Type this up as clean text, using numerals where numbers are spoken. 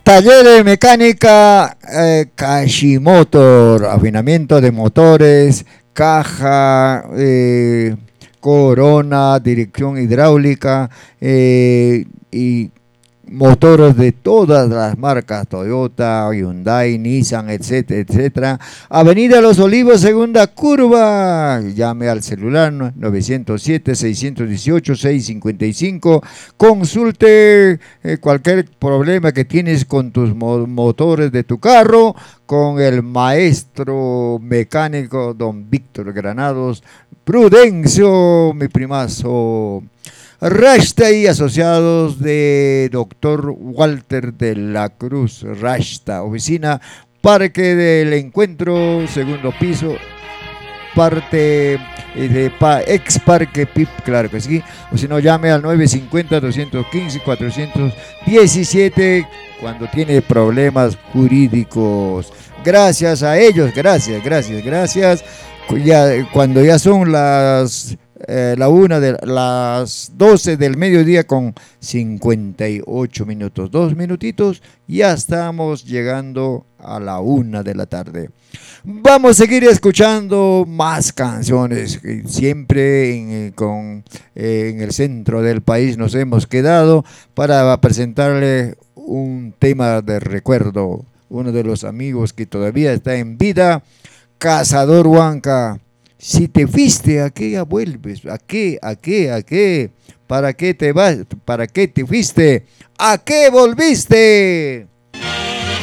Taller de mecánica Kashimoto, afinamiento de motores, caja, corona, dirección hidráulica y motores de todas las marcas, Toyota, Hyundai, Nissan, etcétera, etcétera. Avenida Los Olivos, segunda curva. Llame al celular 907-618-655. Consulte cualquier problema que tienes con tus motores de tu carro con el maestro mecánico don Víctor Granados Prudencio, mi primazo. Rashta y asociados de Dr. Walter de la Cruz. Rashta, oficina Parque del Encuentro, segundo piso, parte de ex Parque PIP, claro que sí. O si no, llame al 950-215-417 cuando tiene problemas jurídicos. Gracias a ellos, gracias. Cuando ya son las 12 del mediodía con 58 minutos, 2 minutitos, ya estamos llegando a la 1 de la tarde. Vamos a seguir escuchando más canciones. Siempre en el centro del país nos hemos quedado para presentarle un tema de recuerdo. Uno de los amigos que todavía está en vida, Cazador Huanca. Si te fuiste, ¿a qué ya vuelves? ¿A qué? ¿Para qué te vas? ¿Para qué te fuiste? ¿A qué volviste?